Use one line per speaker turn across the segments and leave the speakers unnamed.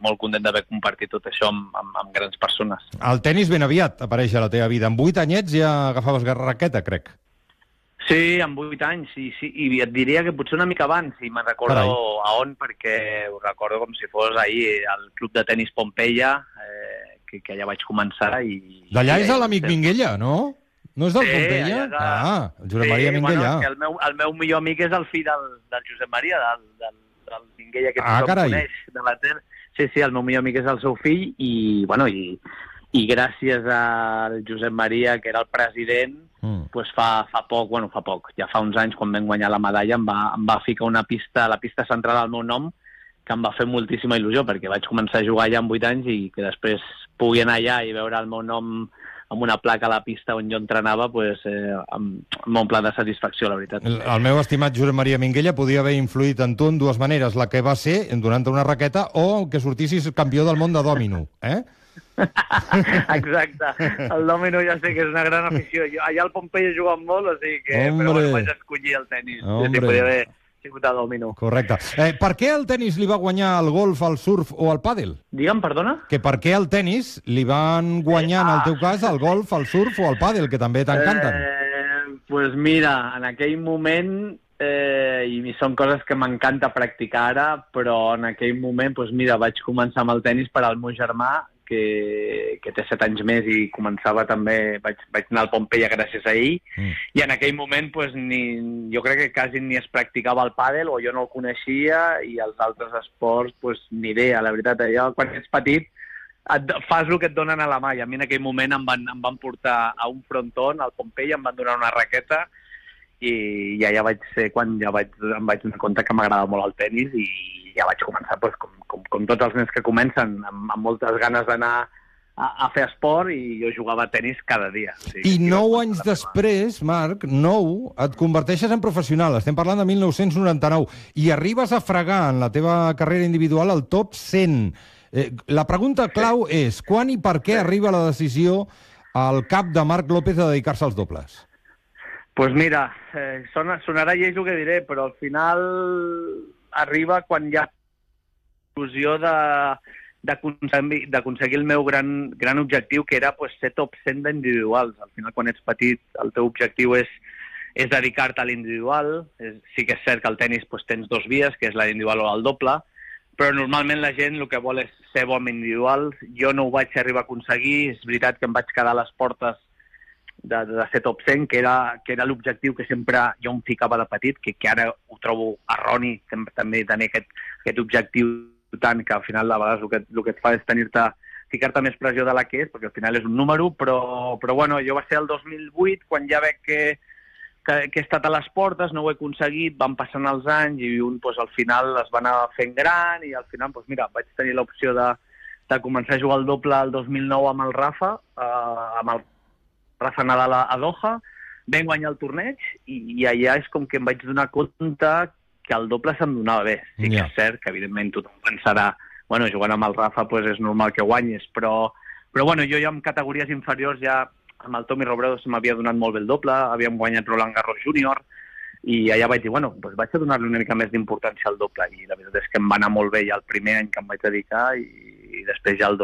molt content d'haver compartit tot això amb grans persones.
El tenis ben aviat apareix a la teva vida. Amb 8 anyets ja agafaves raqueta, crec.
Sí, amb 8 anys, sí, i et diria que potser una mica abans, i me'n recordo a on, perquè ho recordo com si fos ahir al club de tenis Pompeia, que allà vaig començar.
D'allà és l'amic Minguella, no? No és del Pompeia? El Josep Maria Minguella.
Bueno, el meu millor amic és el fill del Josep Maria, del Minguella, que tothom coneix. De la terra. Sí, el meu millor amic és el seu fill, i gràcies al Josep Maria, que era el president, pues fa poc, ja fa uns anys, quan vam guanyar la medalla, em va ficar una pista, la pista central al meu nom, que em va fer moltíssima il·lusió, perquè vaig començar a jugar allà amb 8 anys i que després pugui anar allà i veure el meu nom amb una placa a la pista on jo entrenava, pues, m'omple de satisfacció, la veritat.
El meu estimat Josep Maria Minguella podia haver influït en tu en dues maneres, la que va ser donant-te una raqueta o que sortissis campió del món de dòmino,
Exacte, el dòmino ja sé que és una gran afició. Allà al Pompeia he jugat molt, o sigui que però bueno, vaig escollir el tenis. Sí, podia haver sigut a dòmino.
Correcte. Per què el tenis li va guanyar el golf, el surf o el pàdel?
Digue'm, perdona?
Que per què el tenis li van guanyar, en el teu cas, el golf, el surf o el pàdel, que també t'encanten?
Pues mira, en aquell moment, i són coses que m'encanta practicar ara, però en aquell moment, pues mira, vaig començar amb el tenis per al meu germà, que té 7 anys més i començava també, vaig anar al Pompeia gràcies a ell, i en aquell moment pues, jo crec que quasi ni es practicava el pàdel, o jo no el coneixia, i els altres esports pues, ni idea, la veritat. Jo, quan ets petit, fas el que et donen a la mà, i a mi en aquell moment em van portar a un frontón al Pompeia, em van donar una raqueta, i allà vaig ser quan em vaig donar compte que m'agradava molt el tenis, i ja vaig començar pues, com tots els nens que comencen, amb moltes ganes d'anar a fer esport, i jo jugava a tenis cada dia. O sigui,
I 9 anys després, Marc, et converteixes en professional. Estem parlant de 1999. I arribes a fregar en la teva carrera individual el top 100. La pregunta clau és, quan i per què arriba la decisió al cap de Marc López de dedicar-se als dobles?
Doncs mira, sonarà lleig el que diré, però al final arriba quan hi ha il·lusió d'aconseguir el meu gran objectiu, que era pues, ser top 100 d'individuals. Al final, quan ets petit, el teu objectiu és dedicar-te a l'individual. Sí que és cert que al tenis pues, tens 2 vies, que és la individual o el doble, però normalment la gent el que vol és ser bo amb individuals. Jo no ho vaig arribar a aconseguir. És veritat que em vaig quedar a les portes de ser top 100, que era l'objectiu que sempre jo em ficava de petit, que ara ho trobo erroni, també tenir aquest objectiu tant, que al final a vegades el que et fa és ficar-te més pressió de la que és, perquè al final és un número, però bueno, jo va ser el 2008, quan ja veig que he estat a les portes, no ho he aconseguit, van passant els anys, i pues, al final es va anar fent gran, i al final, pues, mira, vaig tenir l'opció de començar a jugar al doble el 2009 amb el Rafa, amb el Rafa Nadal a Doha, vam guanyar el torneig, i allà és com que em vaig donar compte que el doble se'm donava bé. Sí que és cert que, evidentment, tothom pensarà, bueno, jugant amb el Rafa pues, és normal que guanyis, però bueno, jo ja en categories inferiors ja amb el Tommy Robredo se m'havia donat molt bé el doble, havíem guanyat Roland Garros Júnior, i allà vaig dir, bueno, doncs vaig a donar-li una mica més d'importància al doble, i la veritat és que em va anar molt bé ja el primer any que em vaig dedicar, i després ja el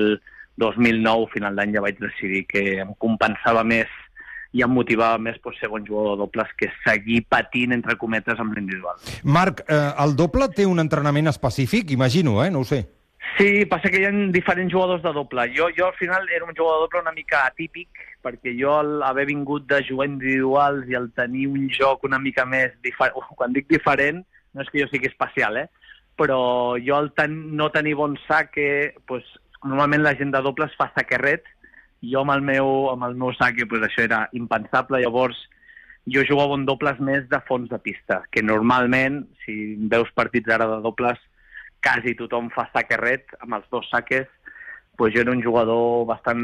2009, final d'any, ja vaig decidir que em compensava més i em motivava més ser bon jugador de dobles que seguir patint, entre cometes, amb l'individual.
Marc, el doble té un entrenament específic, imagino, no ho sé.
Sí, passa que hi ha diferents jugadors de doble. Jo al final era un jugador de doble una mica atípic, perquè jo al haver vingut de jugar individuals i al tenir un joc una mica més diferent, quan dic diferent, no és que jo sigui especial, però jo al no tenir bon saque, pues, normalment la gent de dobles fa saquerret, jo amb el meu saque pues, això era impensable. Llavors jo jugava en dobles més de fons de pista, que normalment, si veus partits ara de dobles, quasi tothom fa saquerret amb els 2 saques. Pues jo era un jugador bastant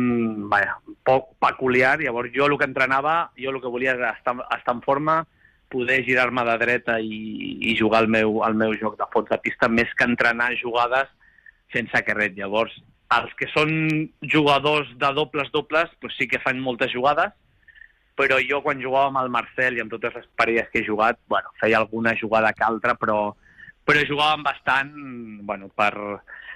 poc peculiar. Llavors jo el que entrenava, jo el que volia era estar en forma, poder girar-me de dreta i jugar el meu joc de fons de pista, més que entrenar jugades sense saquerret. Llavors els que són jugadors de dobles, doncs sí que fan moltes jugades, però jo quan jugava amb el Marcel i amb totes les parelles que he jugat, feia alguna jugada que altra, però jugàvem bastant